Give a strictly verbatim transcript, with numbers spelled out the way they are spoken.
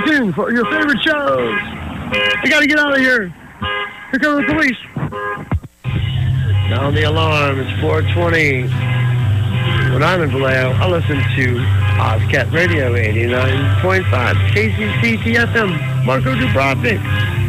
tuned for your favorite shows. I gotta get out of here. Here come the police. Sound the alarm. It's four twenty. When I'm in Vallejo, I listen to Ozcat Radio eighty-nine point five K C C T F M. Marco Dubrovnik.